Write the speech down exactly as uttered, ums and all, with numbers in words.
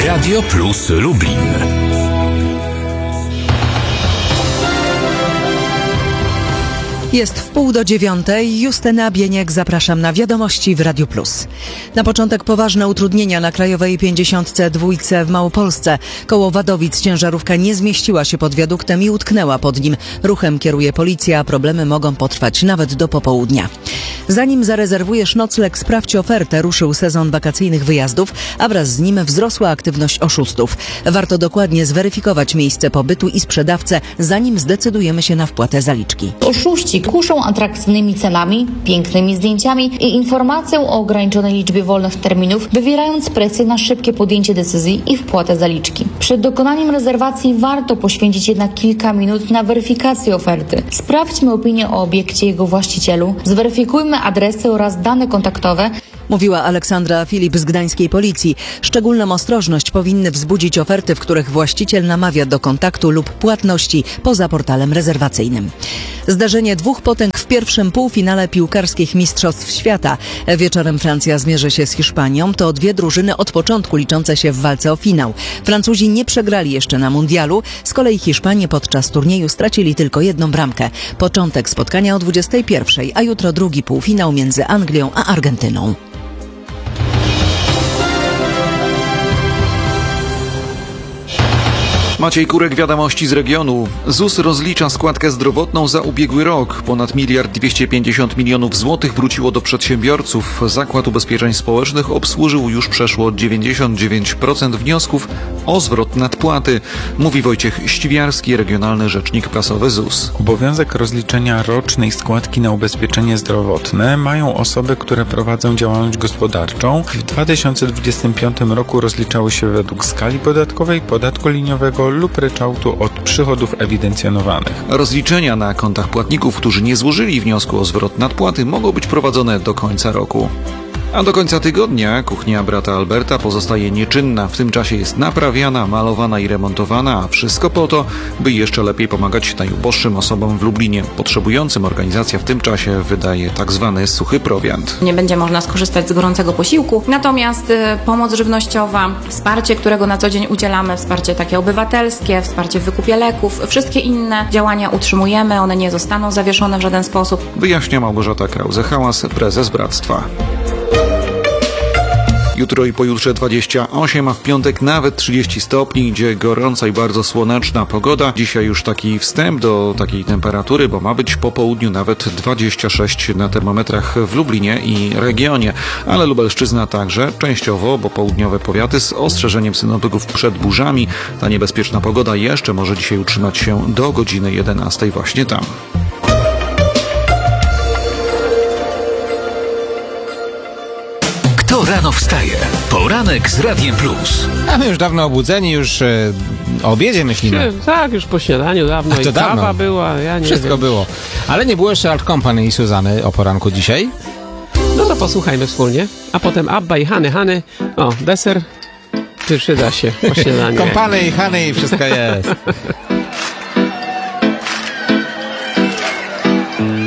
Radio Plus Lublin. Jest w pół do dziewiątej. Justyna Bieniek, zapraszam na wiadomości w Radiu Plus. Na początek poważne utrudnienia na Krajowej pięćdziesiątce dwa w Małopolsce. Koło Wadowic ciężarówka nie zmieściła się pod wiaduktem i utknęła pod nim. Ruchem kieruje policja, a problemy mogą potrwać nawet do popołudnia. Zanim zarezerwujesz nocleg, sprawdź ofertę. Ruszył sezon wakacyjnych wyjazdów, a wraz z nim wzrosła aktywność oszustów. Warto dokładnie zweryfikować miejsce pobytu i sprzedawcę, zanim zdecydujemy się na wpłatę zaliczki. Oszuści kuszą atrakcyjnymi cenami, pięknymi zdjęciami i informacją o ograniczonej liczbie wolnych terminów, wywierając presję na szybkie podjęcie decyzji i wpłatę zaliczki. Przed dokonaniem rezerwacji warto poświęcić jednak kilka minut na weryfikację oferty. Sprawdźmy opinię o obiekcie i jego właścicielu, zweryfikujmy adresy oraz dane kontaktowe. Mówiła Aleksandra Filip z gdańskiej policji. Szczególną ostrożność powinny wzbudzić oferty, w których właściciel namawia do kontaktu lub płatności poza portalem rezerwacyjnym. Zdarzenie dwóch potęg w pierwszym półfinale piłkarskich Mistrzostw Świata. Wieczorem Francja zmierzy się z Hiszpanią. To dwie drużyny od początku liczące się w walce o finał. Francuzi nie przegrali jeszcze na mundialu. Z kolei Hiszpanie podczas turnieju stracili tylko jedną bramkę. Początek spotkania o dwudziestej pierwszej, a jutro drugi półfinał między Anglią a Argentyną. Maciej Kurek, wiadomości z regionu. Z U S rozlicza składkę zdrowotną za ubiegły rok. Ponad miliard dwieście pięćdziesiąt milionów złotych wróciło do przedsiębiorców. Zakład Ubezpieczeń Społecznych obsłużył już przeszło dziewięćdziesiąt dziewięć procent wniosków o zwrot nadpłaty, mówi Wojciech Ściwiarski, regionalny rzecznik prasowy Z U S. Obowiązek rozliczenia rocznej składki na ubezpieczenie zdrowotne mają osoby, które prowadzą działalność gospodarczą. W dwa tysiące dwudziestym piątym roku rozliczały się według skali podatkowej, podatku liniowego lub ryczałtu od przychodów ewidencjonowanych. Rozliczenia na kontach płatników, którzy nie złożyli wniosku o zwrot nadpłaty, mogą być prowadzone do końca roku. A do końca tygodnia kuchnia brata Alberta pozostaje nieczynna. W tym czasie jest naprawiana, malowana i remontowana, a wszystko po to, by jeszcze lepiej pomagać najuboższym osobom w Lublinie. Potrzebującym organizacja w tym czasie wydaje tak zwany suchy prowiant. Nie będzie można skorzystać z gorącego posiłku, natomiast y, pomoc żywnościowa, wsparcie, którego na co dzień udzielamy, wsparcie takie obywatelskie, wsparcie w wykupie leków, wszystkie inne działania utrzymujemy, one nie zostaną zawieszone w żaden sposób. Wyjaśnia Małgorzata Krause-Hałas, prezes Bractwa. Jutro i pojutrze dwadzieścia osiem, a w piątek nawet trzydzieści stopni, gdzie gorąca i bardzo słoneczna pogoda. Dzisiaj już taki wstęp do takiej temperatury, bo ma być po południu nawet dwadzieścia sześć na termometrach w Lublinie i regionie. Ale Lubelszczyzna także częściowo, bo południowe powiaty z ostrzeżeniem synoptyków przed burzami. Ta niebezpieczna pogoda jeszcze może dzisiaj utrzymać się do godziny jedenastej właśnie tam. Kto rano wstaje? Poranek z Radiem Plus. A my już dawno obudzeni, już e, o obiedzie myślimy. Tak, już po śniadaniu dawno. A to i dawno. Kawa była, ja nie Wszystko wiem. było. Ale nie było jeszcze Art Company i Suzany o poranku dzisiaj. No to posłuchajmy wspólnie. A potem Abba i Hany. Hany, o, deser. Czy przyda się po śniadaniu? Kompany i Hany i wszystko jest.